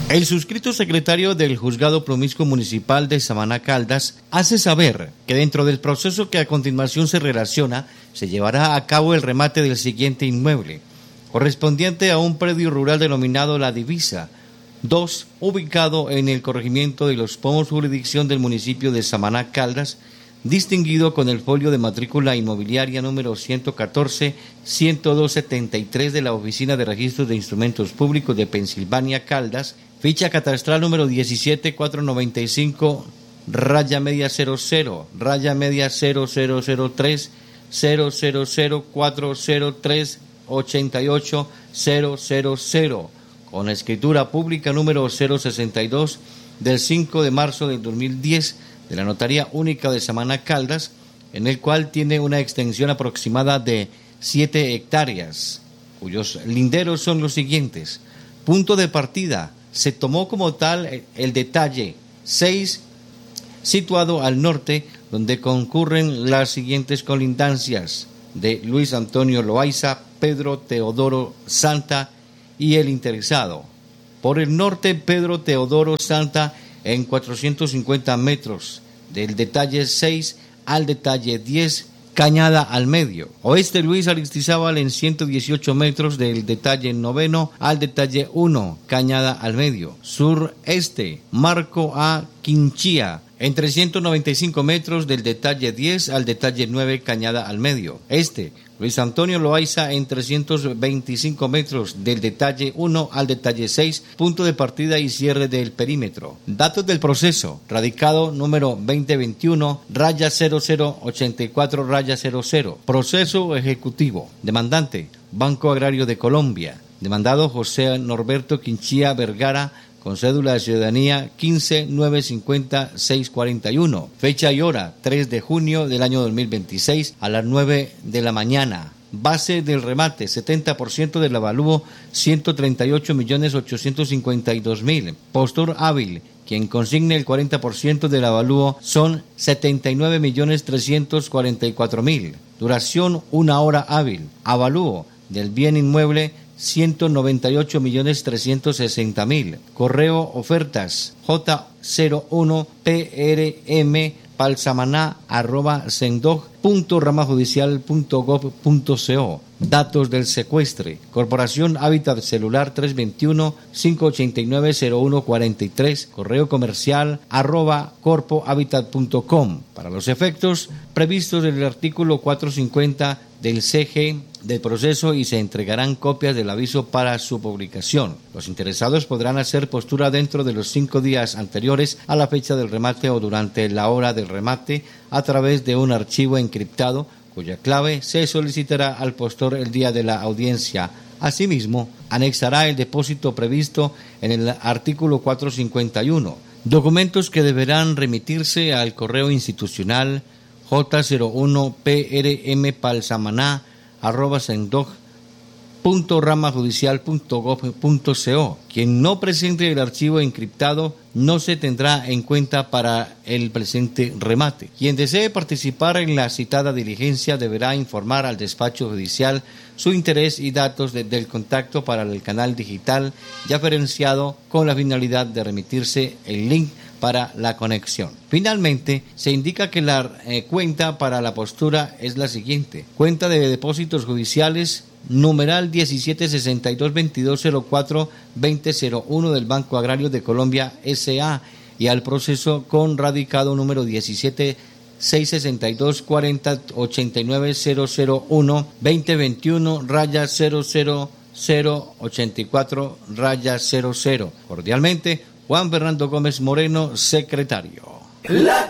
El suscrito secretario del Juzgado Promiscuo Municipal de Samaná Caldas hace saber que dentro del proceso que a continuación se relaciona, se llevará a cabo el remate del siguiente inmueble, correspondiente a un predio rural denominado La Divisa 2, ubicado en el corregimiento de Los Pomos, jurisdicción del municipio de Samaná Caldas, distinguido con el folio de matrícula inmobiliaria número 114-10273 de la Oficina de Registros de Instrumentos Públicos de Pensilvania Caldas, ficha catastral número 17495, raya media 00, raya media 0003, 000403 88000, con escritura pública número 062 del 5 de marzo del 2010 de la Notaría Única de Samaná Caldas, en el cual tiene una extensión aproximada de 7 hectáreas, cuyos linderos son los siguientes. Punto de partida: se tomó como tal el detalle 6, situado al norte, donde concurren las siguientes colindancias de Luis Antonio Loaiza, Pedro Teodoro Santa y el interesado. Por el norte, Pedro Teodoro Santa en 450 metros, del detalle 6 al detalle 10, Cañada al medio. Oeste, Luis Aristizábal en 118 metros, del detalle 9 al detalle 1, Cañada al medio. Sureste, Marco A. Quinchía en 395 metros, del detalle 10 al detalle 9, Cañada al medio. Este, Luis Antonio Loaiza en 325 metros, del detalle 1 al detalle 6, punto de partida y cierre del perímetro. Datos del proceso: radicado número 2021, raya 0084, raya 00. Proceso ejecutivo. Demandante, Banco Agrario de Colombia. Demandado, José Norberto Quinchía Vergara, con cédula de ciudadanía 15-950-641. Fecha y hora: 3 de junio del año 2026 a las 9 de la mañana. Base del remate: 70% del avalúo, 138.852.000. Postor hábil: quien consigne el 40% del avalúo, son 79.344.000. Duración: 1 hora hábil. Avalúo del bien inmueble: 198.360.000. Correo: ofertas j01prm palsamaná@sendog.ramajudicial.gov.co. Datos del secuestre: Corporación Hábitat Celular 321-589-0143, correo comercial @corpohabitat.com. Para los efectos previstos en el artículo 450 del CG del proceso, y se entregarán copias del aviso para su publicación. Los interesados podrán hacer postura dentro de los 5 días anteriores a la fecha del remate o durante la hora del remate a través de un archivo encriptado, cuya clave se solicitará al postor el día de la audiencia. Asimismo, anexará el depósito previsto en el artículo 451. Documentos que deberán remitirse al correo institucional j01prm@sendog.ramajudicial.gov.co. Quien no presente el archivo encriptado no se tendrá en cuenta para el presente remate. Quien desee participar en la citada diligencia deberá informar al despacho judicial su interés y datos del contacto para el canal digital ya referenciado, con la finalidad de remitirse el link para la conexión. Finalmente, se indica que la cuenta para la postura es la siguiente: cuenta de depósitos judiciales numeral 1762-2204-2001 del Banco Agrario de Colombia S.A. y al proceso con radicado número 17-662-40-89-001 2021 00084 00. Cordialmente, Juan Fernando Gómez Moreno, secretario.